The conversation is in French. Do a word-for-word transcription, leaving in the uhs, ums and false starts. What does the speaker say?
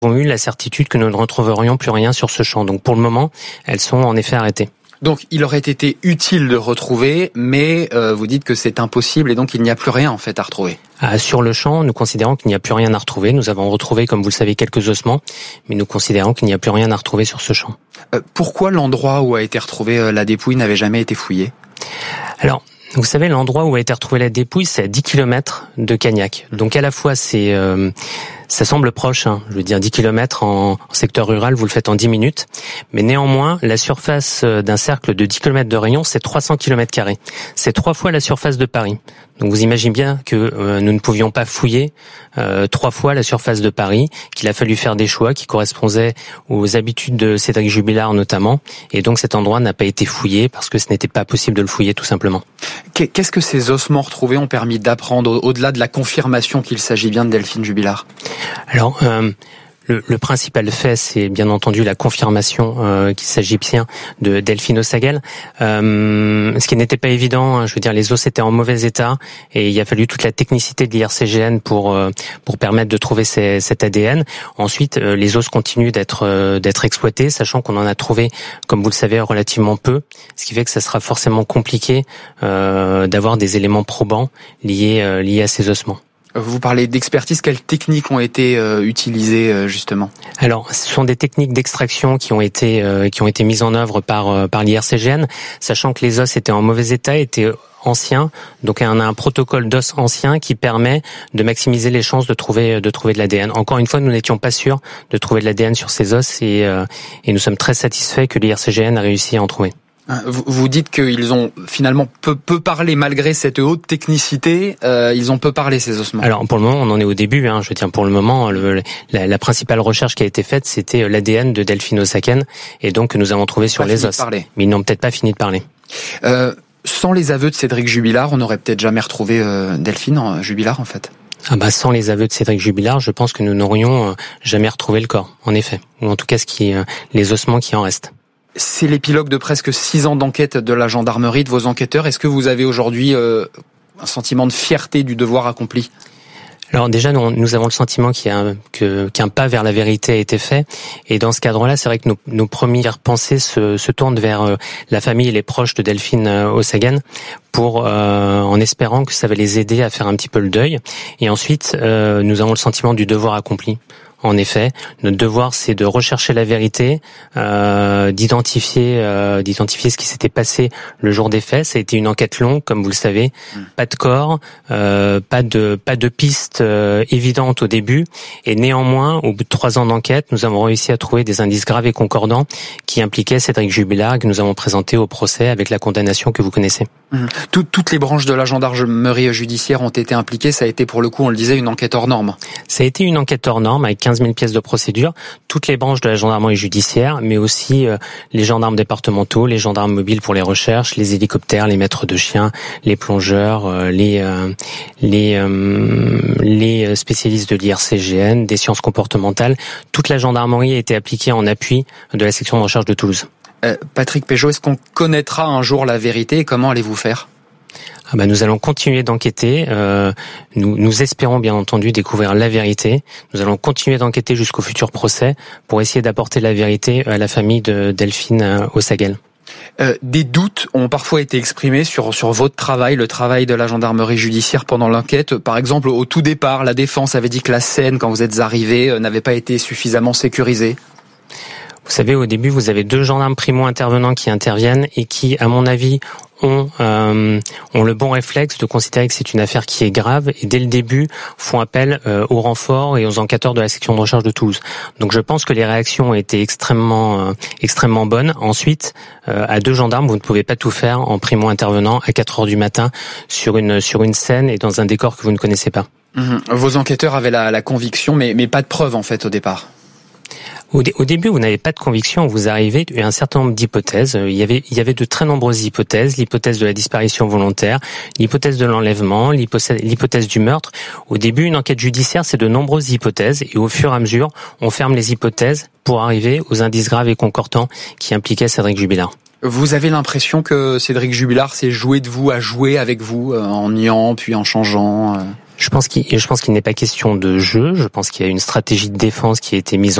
avons eu la certitude que nous ne retrouverions plus rien sur ce champ. Donc pour le moment, elles sont en effet arrêtées. Donc il aurait été utile de retrouver, mais euh, vous dites que c'est impossible et donc il n'y a plus rien en fait à retrouver. Ah, sur le champ, nous considérons qu'il n'y a plus rien à retrouver. Nous avons retrouvé, comme vous le savez, quelques ossements, mais nous considérons qu'il n'y a plus rien à retrouver sur ce champ. Euh, pourquoi l'endroit où a été retrouvée euh, la dépouille n'avait jamais été fouillé ? Alors, vous savez, l'endroit où a été retrouvée la dépouille, c'est à dix kilomètres de Cagnac. Donc à la fois, c'est... Euh, Ça semble proche, hein. Je veux dire dix kilomètres en, en secteur rural, vous le faites en dix minutes. Mais néanmoins, la surface d'un cercle de dix kilomètres de rayon, c'est trois cents kilomètres carrés. C'est trois fois la surface de Paris. Donc vous imaginez bien que euh, nous ne pouvions pas fouiller euh, trois fois la surface de Paris, qu'il a fallu faire des choix qui correspondaient aux habitudes de Cédric Jubilard notamment. Et donc cet endroit n'a pas été fouillé parce que ce n'était pas possible de le fouiller tout simplement. Qu'est-ce que ces ossements retrouvés ont permis d'apprendre au-delà de la confirmation qu'il s'agit bien de Delphine Jubilard ? Alors, euh, le, le principal fait, c'est bien entendu la confirmation euh, qu'il s'agit bien de Delphine Ossaguel. Euh, ce qui n'était pas évident, hein, je veux dire, les os étaient en mauvais état et il a fallu toute la technicité de l'I R C G N pour euh, pour permettre de trouver ces, cet A D N. Ensuite, euh, les os continuent d'être euh, d'être exploités, sachant qu'on en a trouvé, comme vous le savez, relativement peu, ce qui fait que ça sera forcément compliqué euh, d'avoir des éléments probants liés euh, liés à ces ossements. Vous parlez d'expertise, quelles techniques ont été euh, utilisées euh, justement ? Alors, ce sont des techniques d'extraction qui ont été euh, qui ont été mises en œuvre par euh, par l'I R C G N, sachant que les os étaient en mauvais état, étaient anciens. Donc on a un protocole d'os ancien qui permet de maximiser les chances de trouver de trouver de l'A D N. Encore une fois, nous n'étions pas sûrs de trouver de l'A D N sur ces os et euh, et nous sommes très satisfaits que l'I R C G N a réussi à en trouver. Vous dites qu'ils ont finalement peu, peu parlé malgré cette haute technicité, euh, ils ont peu parlé ces ossements. Alors pour le moment, on en est au début. Hein, je veux dire, pour le moment, le, la, la principale recherche qui a été faite, c'était l'A D N de Delphine Ossaken, et donc que nous avons trouvé sur les os. Mais ils n'ont peut-être pas fini de parler. Euh, sans les aveux de Cédric Jubilard, on n'aurait peut-être jamais retrouvé euh, Delphine Jubilard en fait. Ah bah sans les aveux de Cédric Jubilard, je pense que nous n'aurions jamais retrouvé le corps, en effet, ou en tout cas ce qui, les ossements qui en restent. C'est l'épilogue de presque six ans d'enquête de la gendarmerie, de vos enquêteurs. Est-ce que vous avez aujourd'hui euh, un sentiment de fierté du devoir accompli ? Alors déjà, nous, nous avons le sentiment qu'il y a un, que, qu'un pas vers la vérité a été fait. Et dans ce cadre-là, c'est vrai que nos, nos premières pensées se, se tournent vers euh, la famille et les proches de Delphine euh, Ossagen, pour euh, en espérant que ça va les aider à faire un petit peu le deuil. Et ensuite, euh, nous avons le sentiment du devoir accompli. En effet, notre devoir, c'est de rechercher la vérité, euh, d'identifier, euh, d'identifier ce qui s'était passé le jour des faits. Ça a été une enquête longue, comme vous le savez, mmh. pas de corps, euh, pas de pas de pistes euh, évidentes au début, et néanmoins, au bout de trois ans d'enquête, nous avons réussi à trouver des indices graves et concordants qui impliquaient Cédric Jubilard, que nous avons présenté au procès avec la condamnation que vous connaissez. Mmh. Tout, toutes les branches de la gendarmerie judiciaire ont été impliquées. Ça a été, pour le coup, on le disait, une enquête hors norme. Ça a été une enquête hors norme avec quinze mille pièces de procédure, toutes les branches de la gendarmerie judiciaire, mais aussi euh, les gendarmes départementaux, les gendarmes mobiles pour les recherches, les hélicoptères, les maîtres de chiens, les plongeurs, euh, les euh, les euh, les spécialistes de l'I R C G N, des sciences comportementales. Toute la gendarmerie a été appliquée en appui de la section de recherche de Toulouse. Euh, Patrick Pégeot, est-ce qu'on connaîtra un jour la vérité et comment allez-vous faire ? Ah bah nous allons continuer d'enquêter. Euh, nous, nous espérons bien entendu découvrir la vérité. Nous allons continuer d'enquêter jusqu'au futur procès pour essayer d'apporter la vérité à la famille de Delphine Ossaguel. Euh, des doutes ont parfois été exprimés sur sur votre travail, le travail de la gendarmerie judiciaire pendant l'enquête. Par exemple, au tout départ, la défense avait dit que la scène, quand vous êtes arrivé, n'avait pas été suffisamment sécurisée. Vous savez, au début, vous avez deux gendarmes primo-intervenants qui interviennent et qui, à mon avis, ont, euh, ont le bon réflexe de considérer que c'est une affaire qui est grave et dès le début font appel euh, aux renforts et aux enquêteurs de la section de recherche de Toulouse. Donc je pense que les réactions ont été extrêmement euh, extrêmement bonnes. Ensuite, euh, à deux gendarmes, vous ne pouvez pas tout faire en primo-intervenant à quatre heures du matin sur une sur une scène et dans un décor que vous ne connaissez pas. Mmh. Vos enquêteurs avaient la, la conviction, mais mais pas de preuves en fait au départ. Au, dé- au début, vous n'avez pas de conviction, vous arrivez à un certain nombre d'hypothèses. Il y avait, il y avait de très nombreuses hypothèses. L'hypothèse de la disparition volontaire, l'hypothèse de l'enlèvement, l'hypothèse, l'hypothèse du meurtre. Au début, une enquête judiciaire, c'est de nombreuses hypothèses. Et au fur et à mesure, on ferme les hypothèses pour arriver aux indices graves et concordants qui impliquaient Cédric Jubilard. Vous avez l'impression que Cédric Jubilard s'est joué de vous à jouer avec vous, en niant, puis en changeant euh... Je pense qu'il, je pense qu'il n'est pas question de jeu. Je pense qu'il y a une stratégie de défense qui a été mise